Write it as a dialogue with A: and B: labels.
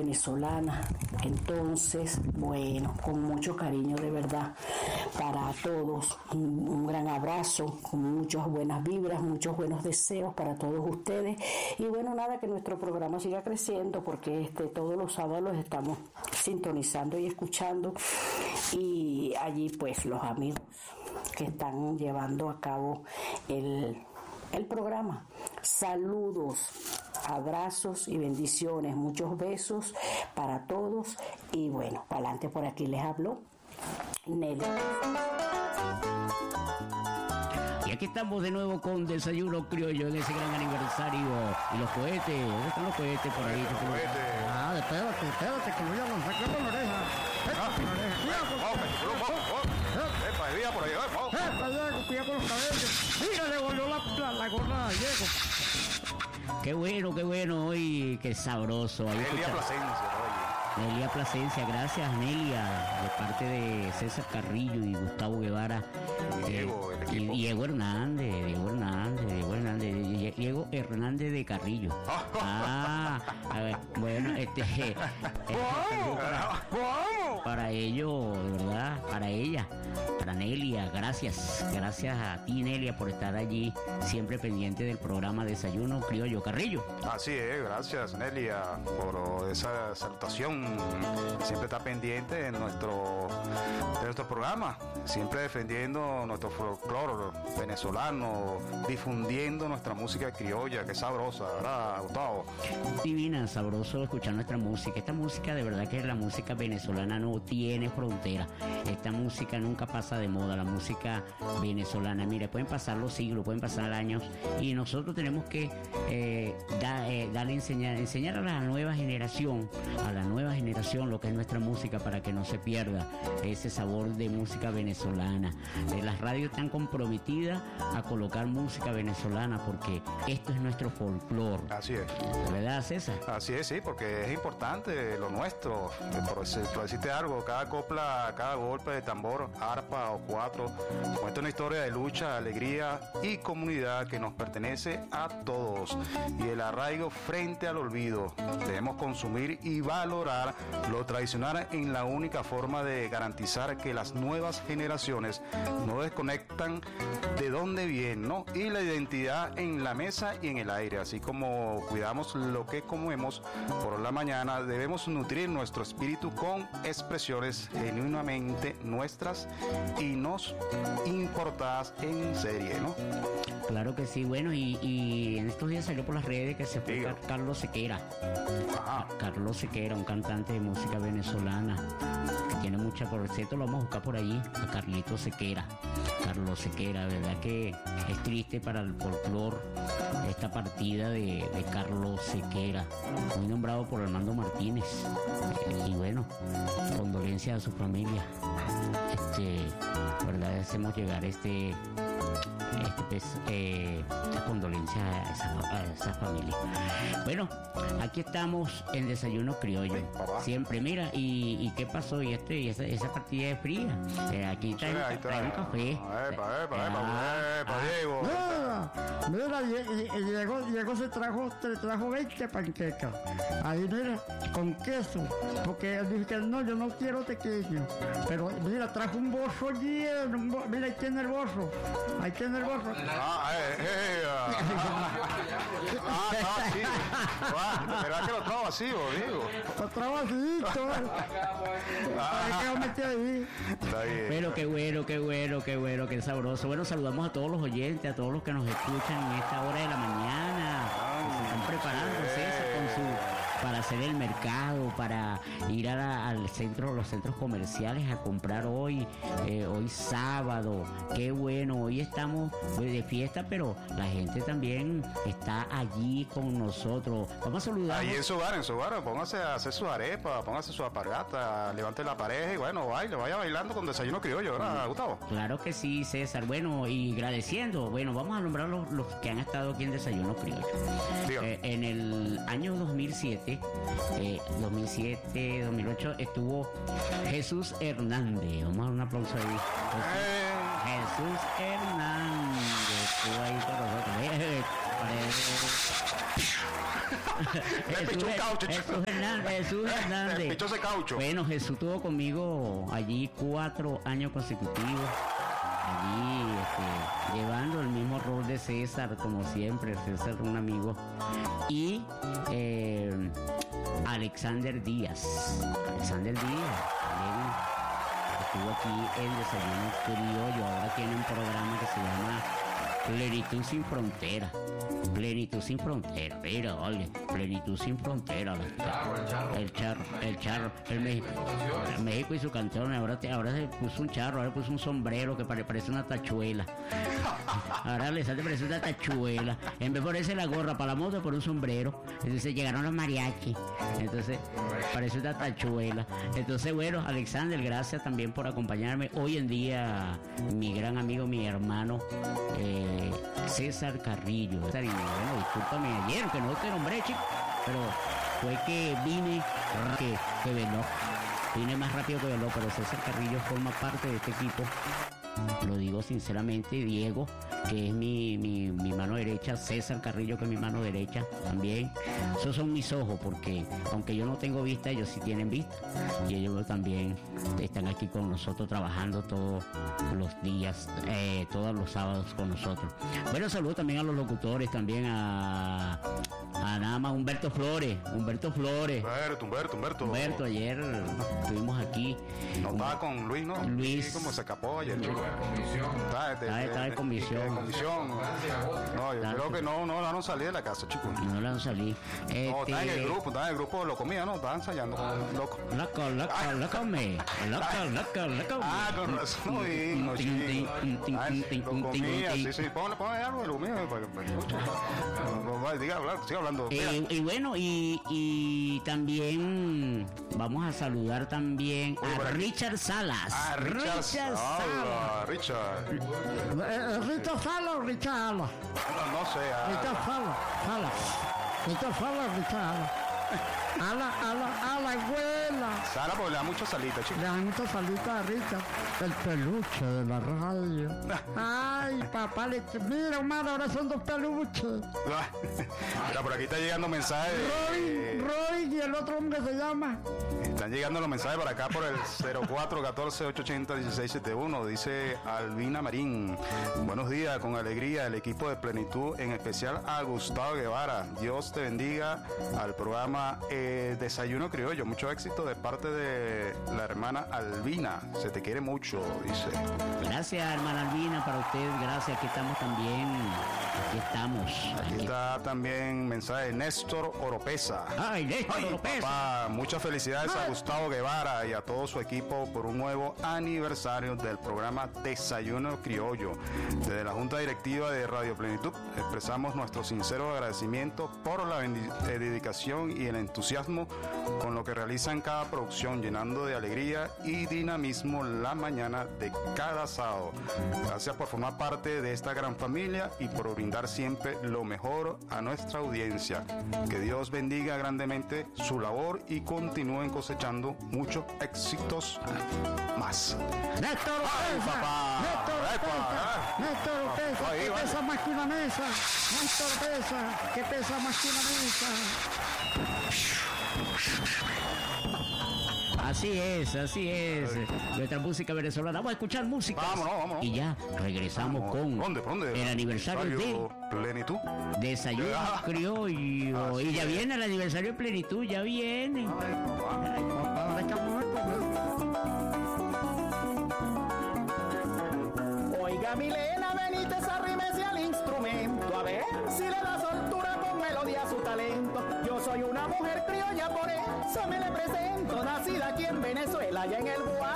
A: venezolana. Entonces, bueno, con mucho cariño de verdad para todos, un gran abrazo, con muchas buenas vibras, muchos buenos deseos para todos ustedes. Y bueno, nada, que nuestro programa siga creciendo, porque todos los sábados los estamos sintonizando y escuchando, y allí pues los amigos que están llevando a cabo el programa. Saludos, abrazos y bendiciones, muchos besos para todos. Y bueno, para adelante, por aquí les hablo Nelly.
B: Y aquí estamos de nuevo con Desayuno Criollo en ese gran aniversario. Y los cohetes, ¿dónde están los cohetes por ahí?
C: Espérate, que voy a lanzar con la oreja. Cuidado por ahí, cuidado con los cabellos. Mira, le volvió la gorra a Diego.
B: Qué bueno, hoy, qué sabroso.
C: Nelia Plasencia,
B: Nelia Plasencia, gracias Nelia, de parte de César Carrillo y Gustavo Guevara. Diego Hernández de Carrillo.
C: A
B: ver, bueno, para ello, de verdad, para ella, para Nelia, gracias a ti, Nelia, por estar allí siempre pendiente del programa Desayuno Criollo Carrillo.
C: Así es, gracias Nelia por esa salutación. Siempre está pendiente de nuestro programa, siempre defendiendo nuestro folclore venezolano, difundiendo nuestra música criolla, que es sabrosa, ¿verdad, Gustavo?
B: Divina, sabroso escuchar nuestra música. Esta música, de verdad que la música venezolana no tiene frontera. Esta música nunca pasa de moda, la música venezolana. Mire, pueden pasar los siglos, pueden pasar años, y nosotros tenemos que enseñar a la nueva generación lo que es nuestra música, para que no se pierda ese sabor de música venezolana. Las radios están comprometidas a colocar música venezolana, porque esto es nuestro folclore.
C: Así es.
B: ¿Verdad, César?
C: Así es, sí, porque es importante lo nuestro. Por decirte algo, cada copla, cada golpe de tambor, arpa o cuatro, cuenta una historia de lucha, alegría y comunidad que nos pertenece a todos. Y el arraigo frente al olvido. Debemos consumir y valorar lo tradicional en la única forma de garantizar que las nuevas generaciones no desconectan de dónde vienen, ¿no? Y la identidad en la mesa y en el aire. Así como cuidamos lo que comemos por la mañana, debemos nutrir nuestro espíritu con expresiones genuinamente nuestras y nos importadas en serie, ¿no?
B: Claro que sí. Bueno, y en estos días salió por las redes que se fue Carlos Sequera.
C: Ajá.
B: Carlos Sequera, un cantante de música venezolana que tiene mucha, por cierto, lo vamos a buscar por allí, a Carlito Sequera. Carlos Sequera, verdad que es triste para el folclore esta partida de Carlos Sequera, muy nombrado por Armando Martínez. Y bueno, condolencias a su familia. Verdad, hacemos llegar condolencias a esa familia. Bueno, aquí estamos en Desayuno Criollo. Siempre, mira, ¿y qué pasó? Y esa partida es fría. Aquí trae un café.
C: Diego.
D: Mira, Diego se trajo 20 panquecas. Ahí, mira, con queso. Porque él dice que no, yo no quiero tequeño. Pero mira, trajo un bolso lleno. Mira, ahí tiene el bolso.
C: Sí. ¿Verdad que lo trajo vacío, digo?
D: Lo trajo vacío. ¿Qué lo metí ahí?
C: Está bien.
B: Pero qué bueno, qué sabroso. Bueno, saludamos a todos los oyentes, a todos los que nos escuchan en esta hora de la mañana. Que se están preparando, César, para hacer el mercado, para ir al centro, los centros comerciales a comprar hoy sábado. Qué bueno, hoy estamos de fiesta, pero la gente también está allí con nosotros. Vamos a saludar.
C: Ahí en su hogar, póngase a hacer su arepa, póngase su apargata, levante la pareja y bueno, vaya bailando con Desayuno Criollo, ¿verdad, Gustavo?
B: Claro que sí, César. Bueno, y agradeciendo, vamos a nombrar los que han estado aquí en Desayuno Criollo. En el año 2007, 2008 estuvo Jesús Hernández. Vamos a dar un aplauso ahí. Jesús Hernández estuvo ahí con nosotros. Jesús Hernández.
C: El pichó ese caucho.
B: Bueno, Jesús estuvo conmigo allí 4 años consecutivos. Allí llevando el mismo rol de César, como siempre. César, un amigo. Y Alexander Díaz. También estuvo aquí en Desayuno Criollo. Ahora tiene un programa que se llama Plenitud sin Frontera. Plenitud sin frontera, mira, oye, plenitud sin frontera. El charro, el México y su canción. Ahora se puso un charro, ahora puso un sombrero que parece una tachuela. Ahora le parece una tachuela. En vez de ponerse la gorra para la moto, por un sombrero. Entonces llegaron los mariachis. Entonces parece una tachuela. Entonces, bueno, Alexander, gracias también por acompañarme. Hoy en día, mi gran amigo, mi hermano, César Carrillo. Bueno, discúlpame ayer que no te nombré, chico, pero fue que vine que veló. Vine más rápido que veló, pero César Carrillo forma parte de este equipo. Lo digo sinceramente, Diego, que es mi mano derecha, César Carrillo, que es mi mano derecha también. Esos son mis ojos, porque aunque yo no tengo vista, ellos sí tienen vista. Y ellos también están aquí con nosotros trabajando todos los días, todos los sábados con nosotros. Bueno, saludo también a los locutores, también a nada más Humberto Flores. Humberto, ayer estuvimos aquí.
C: No estaba con Luis, ¿no?
B: Luis.
C: Como se escapó ayer.
B: Está de comisión.
C: No, yo creo que no la han salido de la casa, chicos.
B: No la han salido.
C: No, está en el grupo, lo comía, ¿no? Estaba ensayando. Loco.
B: Loco.
C: Ah, con razón. Lo comía, sí. Ponle algo de lo mío para que escuche. Siga hablando.
B: Y bueno, y también vamos a saludar también a Richard Salas.
C: Richard Sala.
D: ¿Richard Sala o Richard Ala?
C: No sé.
D: Richard Sala. Richard Sala. Ala, abuela.
C: Sala, porque le da mucha salita, chicos.
D: Le dan mucha salita a Richard. El peluche de la radio. Ay, papá, mira, Omar, ahora son 2 peluches.
C: Mira, por aquí está llegando mensajes.
D: Roy y el otro hombre se llama.
C: Están llegando los mensajes para acá por el 0414-880-1671. Dice Albina Marín. Buenos días, con alegría, el equipo de Plenitud, en especial a Gustavo Guevara. Dios te bendiga al programa Desayuno Criollo. Mucho éxito de parte de la hermana Albina. Se te quiere mucho, dice.
B: Gracias, hermana Albina, para usted. Gracias, aquí estamos también.
C: Aquí está también mensaje de Néstor Oropesa.
B: Ay, Néstor Oropesa.
C: Papá, muchas felicidades a Gustavo Guevara y a todo su equipo por un nuevo aniversario del programa Desayuno Criollo. Desde la Junta Directiva de Radio Plenitud expresamos nuestro sincero agradecimiento por la dedicación y el entusiasmo con lo que realizan cada producción, llenando de alegría y dinamismo la mañana de cada sábado. Gracias por formar parte de esta gran familia y por brindar siempre lo mejor a nuestra audiencia. Que Dios bendiga grandemente su labor y continúen cosechando muchos éxitos más.
D: Néstor Oropesa. Néstor Oropesa, que pesa más que una mesa. Néstor Oropesa, que pesa más que una mesa.
B: Así es. Nuestra música venezolana. Vamos a escuchar música.
C: Vámonos.
B: Y ya regresamos con
C: ¿Dónde?
B: el aniversario de
C: Plenitud.
B: Desayuno Criollo. Y ya viene el aniversario de Plenitud, ya viene.
E: Oiga, Milena Benítez, arrímese al instrumento, a ver si le da soltura con melodía a su talento. Yo soy una mujer criolla, por eso me le presento, nacida aquí en Venezuela, allá en el Guayas.